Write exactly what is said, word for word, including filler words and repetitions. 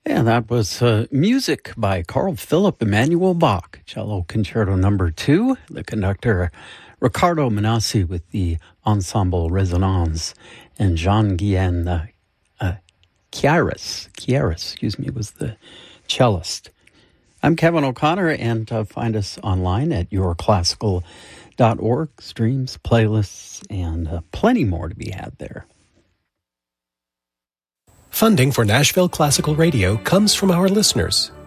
And that was uh, music by Carl Philipp Emanuel Bach, Cello Concerto Number Two. The conductor Riccardo Manassi with the Ensemble Resonance, and Jean-Guyen uh, uh, Chiaris, Chiaris, excuse me, was the cellist. I'm Kevin O'Connor, and uh, find us online at your classical dot org. Streams, playlists, and uh, plenty more to be had there. Funding for Nashville Classical Radio comes from our listeners